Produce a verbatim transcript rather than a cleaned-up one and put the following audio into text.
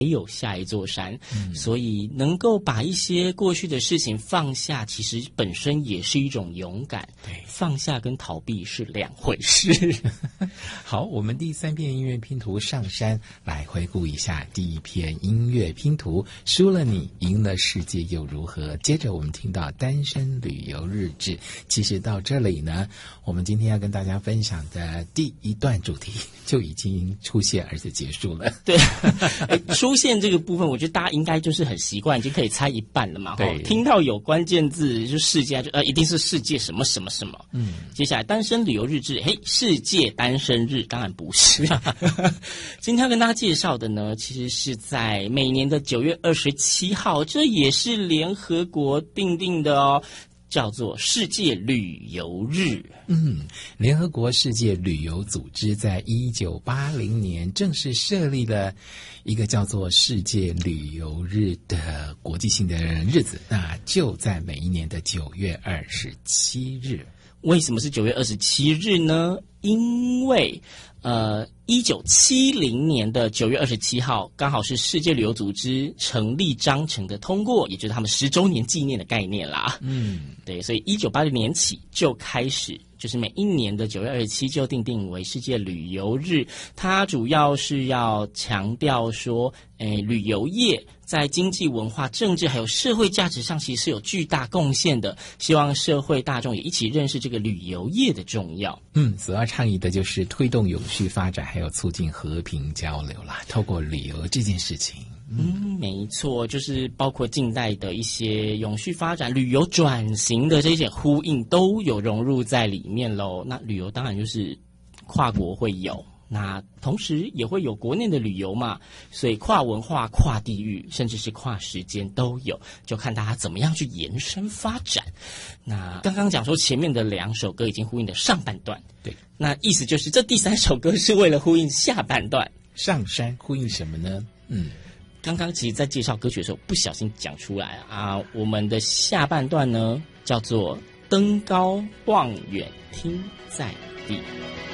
有下一座山， 嗯， 所以能够把一些过去的事情放下，其实本身也是一种勇敢。 对， 放下跟逃避是两回事。 好，我们第三篇音乐拼图上山，来回顾一下第一篇音乐拼图，输了你，赢了世界又如何？接着我们听到单身旅游日志。其实到这里呢，我们今天要跟大家分享的第一段主题就已经出现而且结束了。 对，出现这个部分，我觉得大家应该就是很习惯，已经可以猜一半了嘛。 对， 听到有关键字就世界，就呃一定是世界什么什么什么。嗯，接下来单身旅游日志，嘿，世界单身日当然不是。今天要跟大家介绍的呢，其实是在每年的九月二十七号，这也是联合国订定的哦。叫做世界旅游日。 嗯，联合国世界旅游组织在一九八零年正式设立了一个叫做世界旅游日的国际性的日子，那就在每一年的九月二十七日。 为什么是九月二十七日呢？因为呃，一九七零年的九月二十七号，刚好是世界旅游组织成立章程的通过，也就是他们十周年纪念的概念啦。 嗯， 对，所以一九八零年起就开始，就是每一年的九月二十七就定定为世界旅游日。它主要是要强调说，诶，旅游业在经济、文化、政治还有社会价值上其实是有巨大贡献的，希望社会大众也一起认识这个旅游业的重要。 嗯，所要倡议的就是推动永续发展，还有促进和平交流啦。透过旅游这件事情， 嗯，没错，就是包括近代的一些永续发展、旅游转型的这些呼应，都有融入在里面喽。那旅游当然就是跨国会有。那同时也会有国内的旅游嘛，所以跨文化、跨地域，甚至是跨时间都有，就看大家怎么样去延伸发展。那刚刚讲说前面的两首歌已经呼应的上半段， 对， 那意思就是这第三首歌是为了呼应下半段。 上山呼应什么呢？嗯， 刚刚其实在介绍歌曲的时候不小心讲出来啊，我们的下半段呢叫做登高望远听在地。